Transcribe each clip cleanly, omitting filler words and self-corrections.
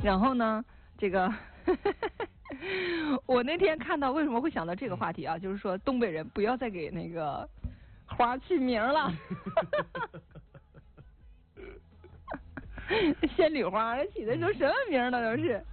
然后呢，这个我那天看到为什么会想到这个话题啊？就是说东北人不要再给那个花起名了。仙女花起的都什么名呢？都是。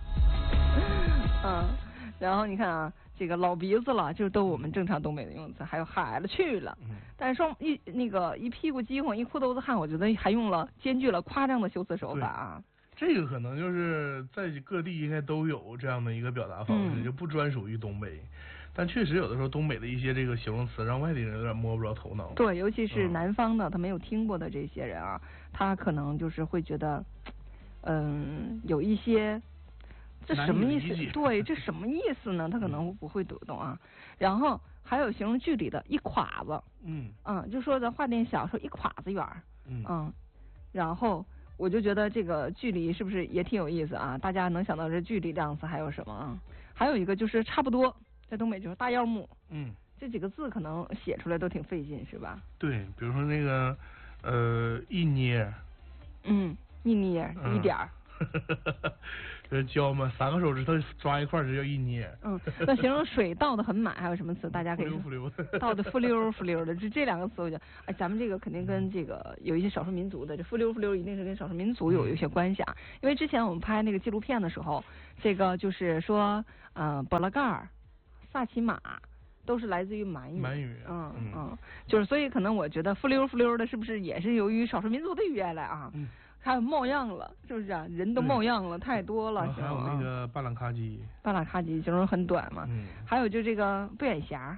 然后你看啊，这个老鼻子了，就是都我们正常东北的用词，还有孩子去了。但是一屁股饥荒，一裤兜子汗，我觉得还兼具了夸张的修辞手法啊。 这个可能就是在各地应该都有这样的一个表达方式，就不专属于东北。但确实有的时候东北的一些这个形容词让外地人有点摸不着头脑。 对，尤其是南方的，他没有听过的这些人啊，他可能就是会觉得，有一些。这什么意思？对，这什么意思呢？他可能不会读懂啊。然后还有形容剧里的一垮子，就说咱话店小说一垮子远，然后我就觉得这个距离是不是也挺有意思啊？大家能想到这距离这样子还有什么啊？还有一个就是差不多，在东北就是大腰木，这几个字可能写出来都挺费劲，是吧？ 对，比如说那个一捏， 一捏一点儿。 教嘛，3个手指头抓一块就叫一捏。 那形容水倒得很满，还有什么词？大家可以说。 浮溜倒得浮溜浮溜的，这2个词，我觉得，咱们这个肯定跟这个有一些少数民族的，这浮溜浮溜一定是跟少数民族有一些关系啊。因为之前我们拍那个纪录片的时候，这个就是说，波拉盖儿、萨其马都是来自于满语。 满语。 就是所以可能我觉得浮溜浮溜的，是不是也是由于少数民族的语言来啊？还有冒样了，是不是啊？人都冒样了，太多了。 还有那个巴朗卡基， 巴朗卡基形容很短嘛。还有就这个不眼瞎，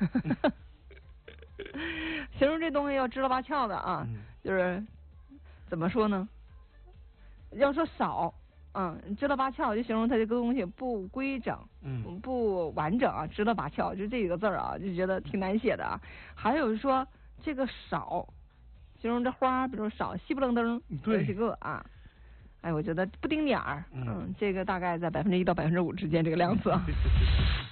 形容这东西要支了八翘的啊。就是怎么说呢？要说少，支了八翘就形容它这个东西不规整，不完整啊，支了八翘就这几个字啊，就觉得挺难写的啊。还有说这个少。形容这花，比如少，稀不愣登，有几个啊？我觉得不丁点儿，这个大概在1%到5%之间这个量词。